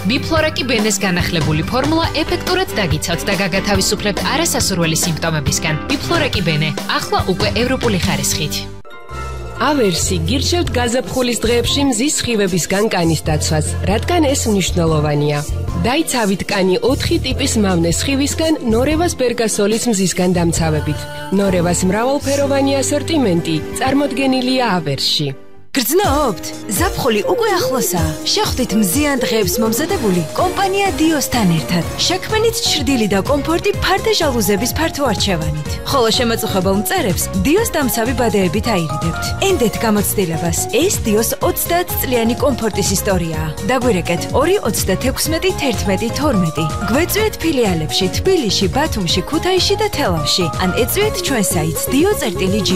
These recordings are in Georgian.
Biflora კი ბენეს განახლებული ფორმულა ეფექტურად დაგიცავთ და გაგათავისუფლებთ არასასურველი სიმპტომებისგან. Biflora კი ბენე, ახლა უკვე ევროპული ხარისხით. ავერსი გირჩევთ გაზაფხულის დღეებში მზის სხივებისგან კანის დაცვას, რადგან ეს მნიშვნელოვანია. დაიცავით კანი 4 ტიპის მავნე სხივისგან ნორევას ბერგასოლის მზისგან დამცავებით. ნორევას მრავალფეროვანი ასორტიმენტი წარმოდგენილია ავერსში. გრძნობთ? ზაფხული უკვე ახლოსაა. შეხვდით მზიან დღეებს მომზადებული კომპანია დიოსთან ერთად. შექმნით ჩრდილი და კომფორტი ფარდა ჟალუზების ფართო არჩევანით. ხოლო შემაწუხებელ მწერებს დიოს დამცავი ბადეებით აირიდებთ. ენდეთ გამოცდილებას. ეს დიოს 30 წლიანი კომფორტის ისტორიაა. დაგვირეკეთ 2-36-11-12. გვეწვიეთ ფილიალებში თბილისში, ბათუმში, ქუთაისში და თელავში. ან ეწვიეთ ჩვენ საიტს dio.g.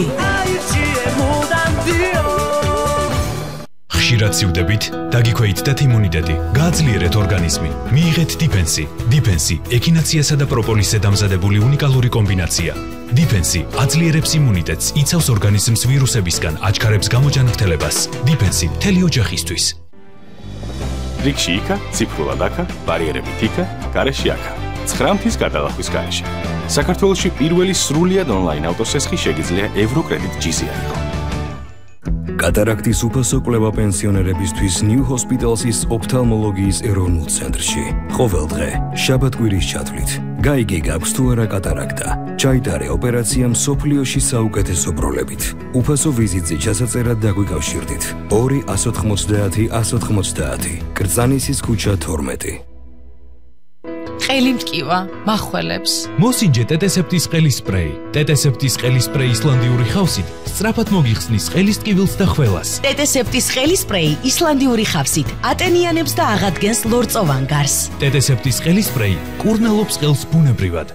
ხშირად სივდებით, დაგიქვეითდეთ იმუნიტეტი, გააძლიერეთ ორგანიზმი, მიიღეთ დიფენსი. დიფენსი ექინაციასა და პროპოლისზე დამზადებული უნიკალური კომბინაცია. დიფენსი აძლიერებს იმუნიტეტს, იცავს ორგანიზმს ვირუსებისგან, აჩქარებს გამოჯანმრთელებას. დიფენსი მთელი ოჯახისთვის. რიგში იქა, ციფრულად აქა, ბარიერებით იქა, გარეშე აქა. 9 მთის გადალახვის გარეშე. საქართველოში პირველი სრულიად ონლაინ ავტოსესხი შეგიძლია ევროკრედიტ G-ზე აიღო. კატარაქტის უფასო კვლევა პენსიონერებისთვის New Hospital's ოფთალმოლოგიის ეროვნულ ცენტრში. ყოველ დღე, შაბათ-კვირის ჩათვლით, გაიგე გაქვს თუ არა კატარაქტა. ჩაიტარე ოპერაცია მსოფლიოში საუკეთესო პროლებით. უფასო ვიზიტზე ჩასაწერად დაგვიკავშირდით. 2-190-190. კრწანისის ქუჩა 12. ყელი მტკივა, მახველებს. მოსინჯე ტეტესეპტის ყელის სპრეი. ტეტესეპტის ყელის სპრეი ისლანდიური ხავსით სწრაფად მოგიხსნის ყელის ტკივილს და ხველას. ტეტესეპტის ყელის სპრეი ისლანდიური ხავსით ატენიანებს და აღადგენს ლორწოვან გარს. ტეტესეპტის ყელის სპრეი კურნალობს ყელს ბუნებრივად.